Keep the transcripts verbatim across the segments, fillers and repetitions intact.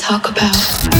talk about.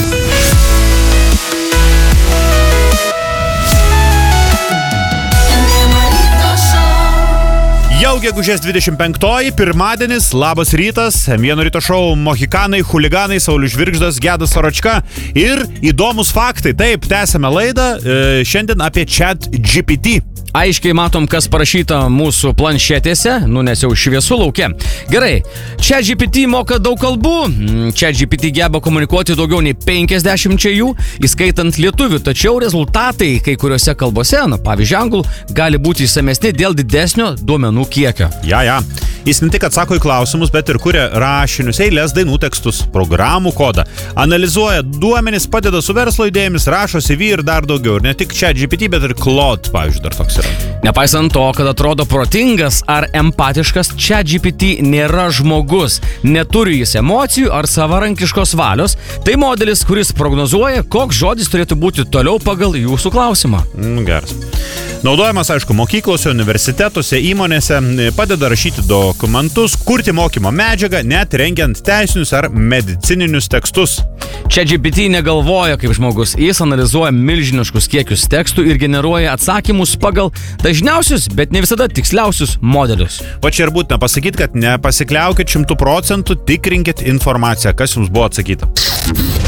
Jau gegužės dvidešimt penktoji, pirmadienis, labas rytas, M vieno ryto šou Mohikanai, Chuliganai, Saulius Žvirgždas, Gedas Soročka ir įdomus faktai. Taip, tęsime laidą, e, šiandien apie ChatGPT. Aiškiai matom, kas parašyta mūsų planšetėse, nu nes jau šviesu laukia. Gerai, ChatGPT moka daug kalbų, ChatGPT geba komunikuoti daugiau nei penkiasdešimt jų, įskaitant lietuvių, tačiau rezultatai kai kuriuose kalbose, nu pavyzdžiui, anglų, gali būti išsamesni dėl didesnio duomenų kiekio. Ja, ja. Jis ne tik atsako į klausimus, bet ir kuria rašinius, eilės, dainų tekstus, programų kodą, analizuoja duomenis, padeda su verslo idėjomis, rašo C V ir dar daugiau. Ir ne tik ChatGPT, bet ir Claude, pavyzdžiui, dar toks yra. Nepaisant to, kad atrodo protingas ar empatiškas, ChatGPT nėra žmogus, neturi jis emocijų ar savarankiškos valios. Tai modelis, kuris prognozuoja, koks žodis turėtų būti toliau pagal jūsų klausimą. Mm, geras. Naudojamas, aišku, mokyklose, universitetuose, įmonėse, padeda rašyti dokumentus, kurti mokymo medžiagą, net rengiant teisinius ar medicininius tekstus. ChatGPT negalvoja kaip žmogus, jis analizuoja milžiniškus kiekius tekstų ir generuoja atsakymus pagal dažniausius, bet ne visada tiksliausius modelius. O čia ir būtina pasakyti, kad nepasikliaukit šimtų procentų, tikrinkit informaciją, kas jums buvo atsakyta.